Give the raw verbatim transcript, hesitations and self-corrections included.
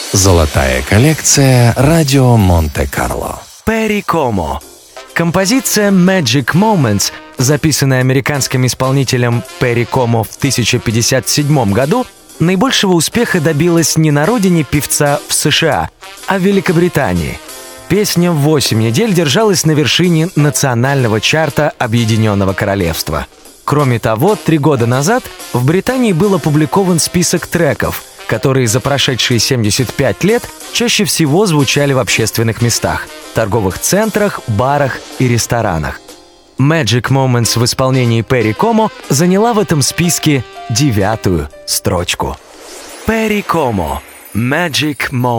Золотая коллекция «Радио Монте-Карло». Перри Комо. Композиция Magic Moments, записанная американским исполнителем Перри Комо в тысяча девятьсот пятьдесят седьмом году, наибольшего успеха добилась не на родине певца в США, а в Великобритании. Песня восемь недель держалась на вершине национального чарта Объединенного Королевства. Кроме того, три года назад в Британии был опубликован список треков, которые за прошедшие семьдесят пять лет чаще всего звучали в общественных местах – торговых центрах, барах и ресторанах. Magic Moments в исполнении Перри Комо заняла в этом списке девятую строчку. Перри Комо. Magic Moments.